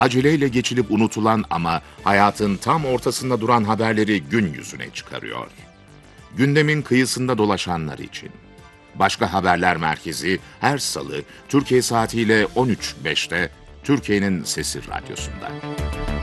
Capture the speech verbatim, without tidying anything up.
Aceleyle geçilip unutulan ama hayatın tam ortasında duran haberleri gün yüzüne çıkarıyor. Gündemin kıyısında dolaşanlar için. Başka Haberler Merkezi her salı Türkiye saatiyle on üç beşte Türkiye'nin Sesi Radyosu'nda.